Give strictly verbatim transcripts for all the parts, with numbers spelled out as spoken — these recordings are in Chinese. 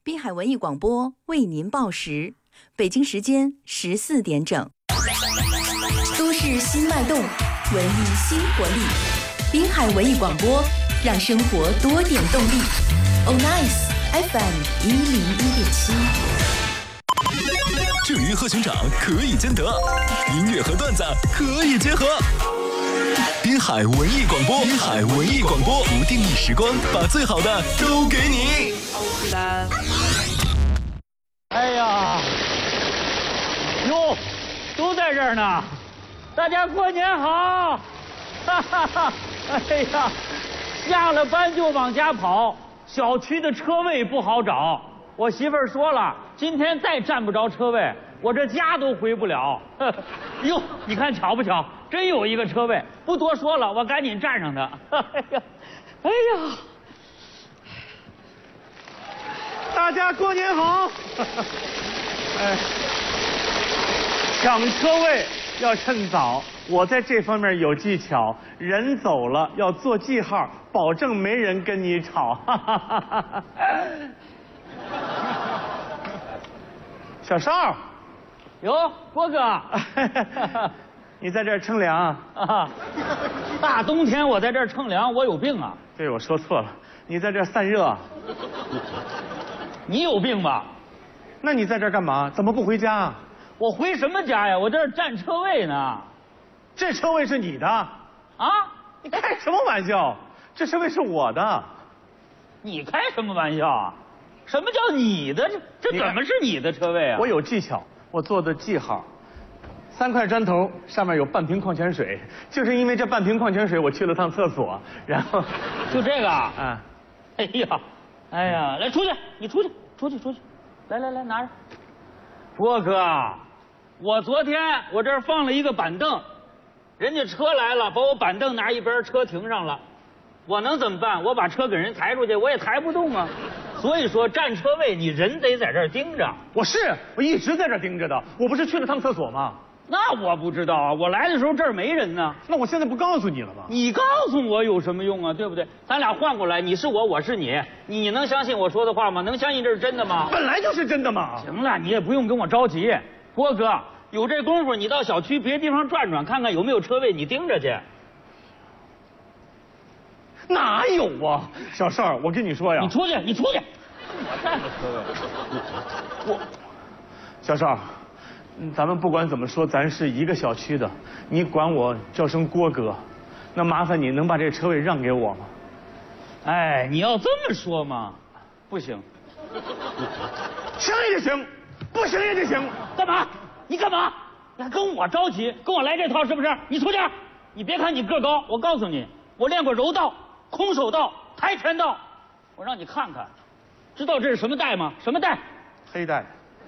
滨海文艺广播为您报时，北京时间十四点整。都市新脉动，文艺新活力。滨海文艺广播，让生活多点动力。Oh nice F M 一零一点七。 至于和熊掌可以兼得，音乐和段子可以结合。滨海文艺广播，滨海文艺广播，不定义时光，把最好的都给你。 三，哎呀，哟，都在这儿呢，大家过年好！哈哈哈！哎呀，下了班就往家跑，小区的车位不好找。我媳妇儿说了，今天再占不着车位，我这家都回不了。哟，你看巧不巧，真有一个车位。不多说了，我赶紧占上它。哎呀，哎呀， 大家过年好！哎，抢车位要趁早，我在这方面有技巧。人走了要做记号，保证没人跟你吵。小邵， 哟，郭哥， 你在这儿乘凉啊？大冬天我在这儿乘凉，我有病啊？ 对，我说错了，你在这儿散热。 你有病吧？ 那你在这儿干嘛？怎么不回家？ 我回什么家呀？我这儿占车位呢。 这车位是你的啊？ 你开什么玩笑？这车位是我的。 你开什么玩笑啊？什么叫你的？这这怎么是你的车位啊？ 我有技巧，我做的记号。三块砖头上面有半瓶矿泉水，就是因为这半瓶矿泉水，我去了趟厕所，然后就这个啊？ 嗯。 哎呀，哎呀，来出去，你出去，出去，出去，来来来，拿着。郭哥，我昨天我这儿放了一个板凳，人家车来了，把我板凳拿一边，车停上了，我能怎么办？我把车给人抬出去，我也抬不动啊。所以说占车位，你人得在这儿盯着。 我是，我一直在这儿盯着的。我不是去了趟厕所吗？ 那我不知道啊，我来的时候这儿没人呢。 那我现在不告诉你了吗？ 你告诉我有什么用啊？对不对？咱俩换过来，你是我，我是你，你能相信我说的话吗？能相信这是真的吗？ 本来就是真的嘛。 行了，你也不用跟我着急。郭哥，有这功夫，你到小区别地方转转，看看有没有车位，你盯着去。 哪有啊，小邵，我跟你说呀， 你出去，你出去。我占个车位。 我，小邵，咱们不管怎么说，咱是一个小区的，你管我叫声郭哥，那麻烦你能把这车位让给我吗？ 哎，你要这么说嘛，不行。 行也行，不行也得行。 干嘛？你干嘛？你还跟我着急，跟我来这套是不是？你出去！你别看你个高，我告诉你，我练过柔道、空手道、跆拳道，我让你看看，知道这是什么带吗？什么带？ 黑带。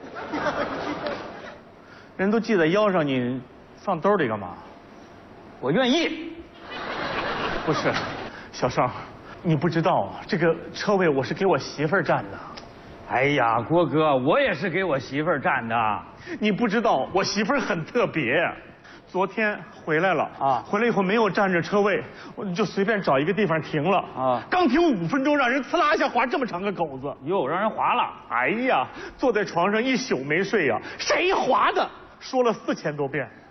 人都系在腰上，你放兜里干嘛？ 我愿意。 不是，小邵，你不知道这个车位我是给我媳妇儿占的。 哎呀，郭哥，我也是给我媳妇儿占的。 你不知道，我媳妇儿很特别。昨天回来了啊，回来以后没有占着车位，我就随便找一个地方停了啊。刚停五分钟，让人呲啦一下划这么长个狗子。 哟，让人划了。 哎呀，坐在床上一宿没睡呀、啊。谁划的？说了四千多遍。